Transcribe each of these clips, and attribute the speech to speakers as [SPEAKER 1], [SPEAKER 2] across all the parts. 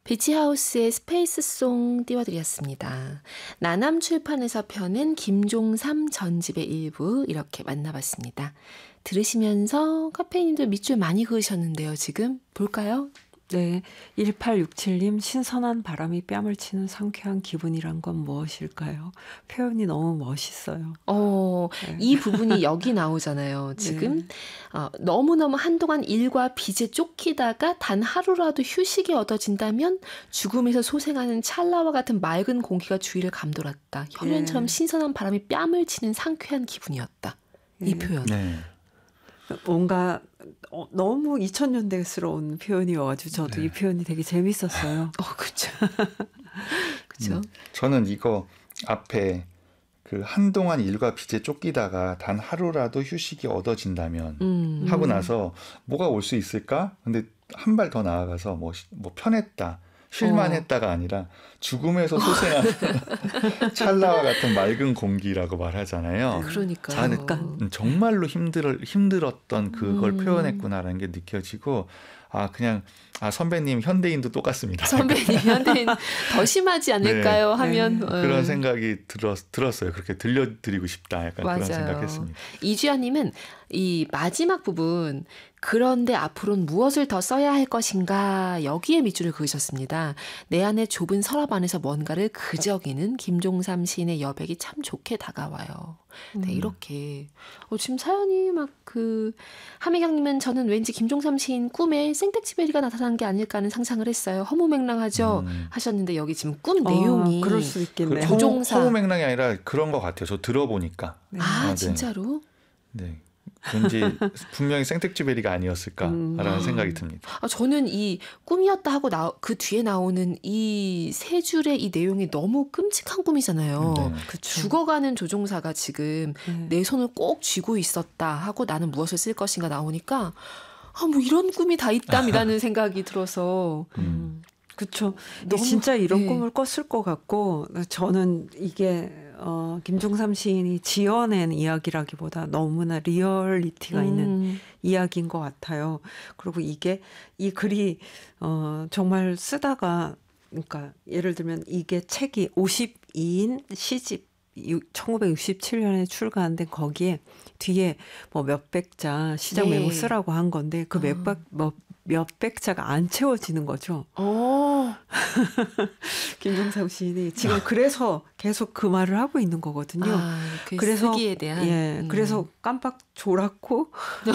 [SPEAKER 1] 비치하우스의 스페이스송 띄워드렸습니다. 나남 출판에서 펴낸 김종삼 전집의 일부 이렇게 만나봤습니다. 들으시면서 카페인님도 밑줄 많이 그으셨는데요. 지금 볼까요?
[SPEAKER 2] 네, 1867님 신선한 바람이 뺨을 치는 상쾌한 기분이란 건 무엇일까요? 표현이 너무 멋있어요.
[SPEAKER 1] 네. 이 부분이 여기 나오잖아요. 지금 네. 너무너무 한동안 일과 빚에 쫓기다가 단 하루라도 휴식이 얻어진다면 죽음에서 소생하는 찰나와 같은 맑은 공기가 주위를 감돌았다. 혈연처럼 신선한 바람이 뺨을 치는 상쾌한 기분이었다. 이 표현. 네.
[SPEAKER 2] 뭔가 너무 2000년대스러운 표현이어가지고 저도 이 표현이 되게 재밌었어요.
[SPEAKER 1] 그렇죠. 그렇죠.
[SPEAKER 3] 저는 이거 앞에 그 한동안 일과 빚에 쫓기다가 단 하루라도 휴식이 얻어진다면 하고 나서 뭐가 올 수 있을까? 근데 한 발 더 나아가서 뭐 편했다. 쉴만했다가 아니라 죽음에서 소생하는 찰나와 같은 맑은 공기라고 말하잖아요.
[SPEAKER 1] 그러니까요.
[SPEAKER 3] 정말로 힘들었던 그걸 표현했구나라는 게 느껴지고 선배님 현대인도 똑같습니다.
[SPEAKER 1] 선배님 현대인 더 심하지 않을까요? 네. 하면
[SPEAKER 3] 그런 생각이 들었어요. 그렇게 들려드리고 싶다. 약간
[SPEAKER 1] 맞아요.
[SPEAKER 3] 그런 생각했습니다.
[SPEAKER 1] 이주연님은 이 마지막 부분 그런데 앞으로는 무엇을 더 써야 할 것인가 여기에 밑줄을 그으셨습니다. 내 안의 좁은 서랍 안에서 뭔가를 그저기는 김종삼 시인의 여백이 참 좋게 다가와요. 네, 이렇게 지금 사연이 하미경님은 저는 왠지 김종삼 시인 꿈에 생텍쥐베리가 나타난 게 아닐까 하는 상상을 했어요. 허무맹랑하죠 하셨는데 여기 지금 꿈 내용이
[SPEAKER 2] 그럴 수 있겠네요.
[SPEAKER 1] 조종사
[SPEAKER 3] 허무맹랑이 아니라 그런 것 같아요. 저 들어보니까.
[SPEAKER 1] 네. 진짜로?
[SPEAKER 3] 네. 왠지 분명히 생텍쥐베리가 아니었을까라는 생각이 듭니다.
[SPEAKER 1] 저는 이 꿈이었다 하고 그 뒤에 나오는 이 세 줄의 이 내용이 너무 끔찍한 꿈이잖아요. 죽어가는 조종사가 지금 내 손을 꼭 쥐고 있었다 하고 나는 무엇을 쓸 것인가 나오니까 뭐 이런 꿈이 다 있다라는 생각이 들어서
[SPEAKER 2] 그렇죠. 진짜 이런 꿈을 꿨을 것 같고 저는 이게 김종삼 시인이 지어낸 이야기라기보다 너무나 리얼리티가 있는 이야기인 것 같아요. 그리고 이 글이 정말 쓰다가 그러니까 예를 들면 이게 책이 52인 시집 1967년에 출간된 거기에 뒤에 몇백 자 시작 메모 쓰라고 한 건데 그 몇백 자가 안 채워지는 거죠. 김종삼 시인이 지금 그래서 계속 그 말을 하고 있는 거거든요.
[SPEAKER 1] 그래서 쓰기에 대한
[SPEAKER 2] 그래서 깜빡 졸았고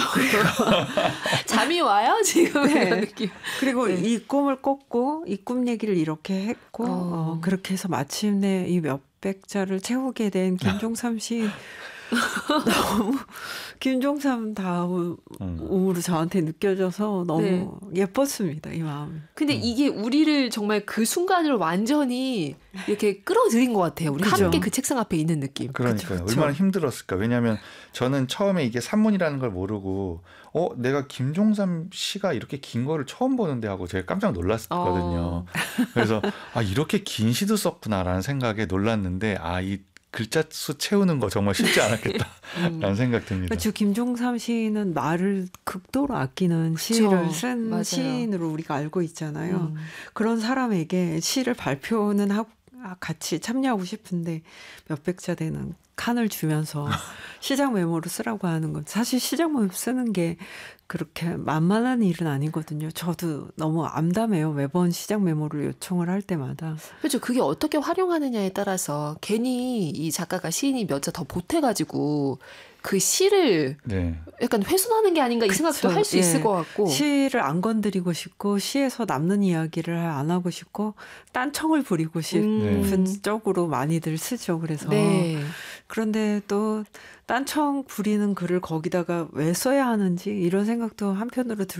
[SPEAKER 1] 잠이 와요 지금.
[SPEAKER 2] 네. 그리고 이 꿈을 꿨고 이 꿈 얘기를 이렇게 했고 그렇게 해서 마침내 이 몇백 자를 채우게 된 김종삼 시인. 너무 김종삼 다음으로 저한테 느껴져서 너무 예뻤습니다. 이 마음이.
[SPEAKER 1] 근데 이게 우리를 정말 그 순간을 완전히 이렇게 끌어들인 것 같아요. 우리 함께 그 책상 앞에 있는 느낌.
[SPEAKER 3] 그러니까요. 얼마나 힘들었을까. 왜냐하면 저는 처음에 이게 산문이라는 걸 모르고 내가 김종삼 씨가 이렇게 긴 거를 처음 보는데 하고 제가 깜짝 놀랐거든요. 그래서 이렇게 긴 시도 썼구나라는 생각에 놀랐는데 이 글자 수 채우는 거 정말 쉽지 않았겠다라는 생각 듭니다.
[SPEAKER 2] 그렇죠. 김종삼 시인은 말을 극도로 아끼는 시를 쓴 시인으로 우리가 알고 있잖아요. 그런 사람에게 시를 발표는 하고 같이 참여하고 싶은데 몇백 자 되는 칸을 주면서 시작 메모를 쓰라고 하는 건 사실 시작 메모 쓰는 게 그렇게 만만한 일은 아니거든요. 저도 너무 암담해요. 매번 시작 메모를 요청을 할 때마다.
[SPEAKER 1] 그렇죠. 그게 어떻게 활용하느냐에 따라서 괜히 이 작가가 시인이 몇 자 더 보태가지고 그 시를 약간 훼손하는 게 아닌가 이 생각도 할 수 있을 것 같고.
[SPEAKER 2] 시를 안 건드리고 싶고 시에서 남는 이야기를 안 하고 싶고 딴청을 부리고 싶은 쪽으로 많이들 쓰죠. 그래서 그런데 또 딴청 부리는 글을 거기다가 왜 써야 하는지 이런 생각도 한편으로